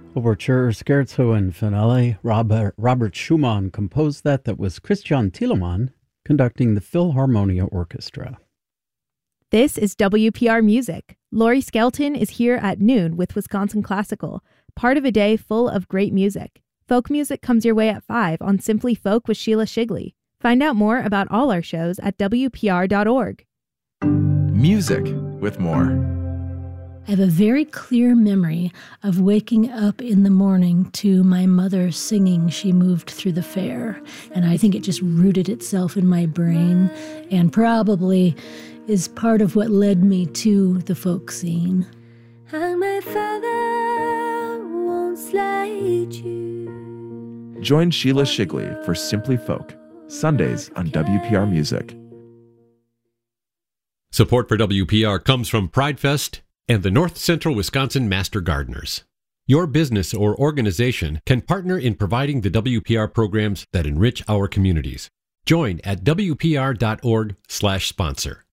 Overture, Scherzo, and Finale. Robert Schumann composed that was Christian Thielemann conducting the Philharmonia Orchestra. This is WPR Music. Lori Skelton is here at noon with Wisconsin Classical, part of a day full of great music. Folk music comes your way at 5 on Simply Folk with Sheila Shigley. Find out more about all our shows at WPR.org. Music with more. I have a very clear memory of waking up in the morning to my mother singing She Moved Through the Fair. And I think it just rooted itself in my brain and probably is part of what led me to the folk scene. And my father won't slight you. Join Sheila Shigley for Simply Folk, Sundays on WPR Music. Support for WPR comes from PrideFest and the North Central Wisconsin Master Gardeners. Your business or organization can partner in providing the WPR programs that enrich our communities. Join at WPR.org/sponsor.